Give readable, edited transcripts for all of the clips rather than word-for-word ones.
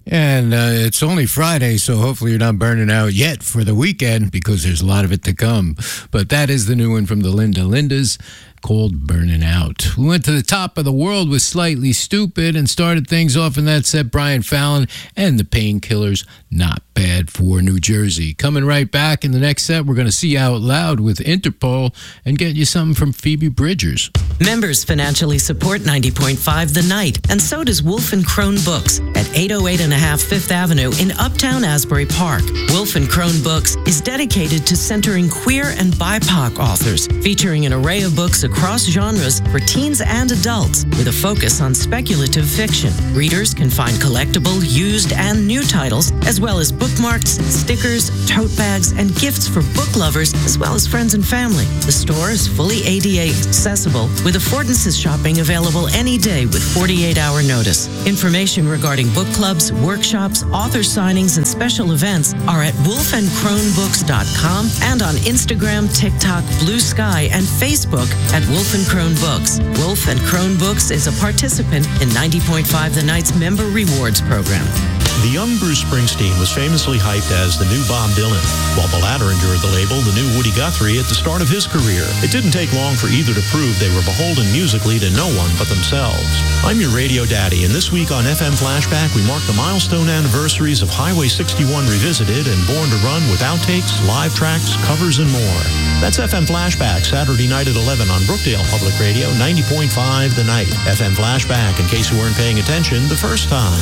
And it's only Friday, so hopefully you're not burning out yet for the weekend because there's a lot of it to come. But that is the new one from the Linda Lindas called Burning Out. We went to the top of the world with Slightly Stupid and started things off in that set, Brian Fallon and the Painkillers, Not Bad for New Jersey. Coming right back in the next set, we're going to see Out Loud with Interpol and get you something from Phoebe Bridgers. Members financially support 90.5 The Night, and so does Wolf & Crone Books at 808 and a half Fifth Avenue in Uptown Asbury Park. Wolf & Crone Books is dedicated to centering queer and BIPOC authors, featuring an array of books across genres for teens and adults with a focus on speculative fiction. Readers can find collectible, used, and new titles, as well as bookmarks, stickers, tote bags, and gifts for book lovers, as well as friends and family. The store is fully ADA accessible, with affordances shopping available any day with 48-hour notice. Information regarding book clubs, workshops, author signings, and special events are at wolfandcronebooks.com and on Instagram, TikTok, Blue Sky, and Facebook at Wolf & Crone Books. Wolf & Crone Books is a participant in 90.5 The Night's Member Rewards Program. The young Bruce Springsteen was famously hyped as the new Bob Dylan, while the latter endured the label the new Woody Guthrie at the start of his career. It didn't take long for either to prove they were beholden musically to no one but themselves. I'm your radio daddy, and this week on FM Flashback, we mark the milestone anniversaries of Highway 61 Revisited and Born to Run with outtakes, live tracks, covers, and more. That's FM Flashback, Saturday night at 11 on Brookdale Public Radio, 90.5 The Night. FM Flashback, in case you weren't paying attention the first time.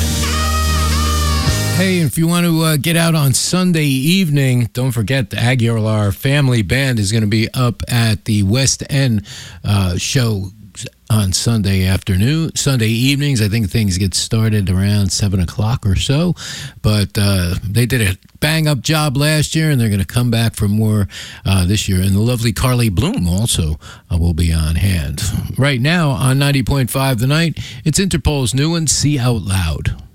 Hey, if you want to get out on Sunday evening, don't forget the Aguilar Family Band is going to be up at the West End show on Sunday evenings. I think things get started around 7 o'clock or so. But they did a bang-up job last year, and they're going to come back for more this year. And the lovely Carly Bloom also will be on hand. Right now on 90.5 The Night, it's Interpol's new one, See Out Loud.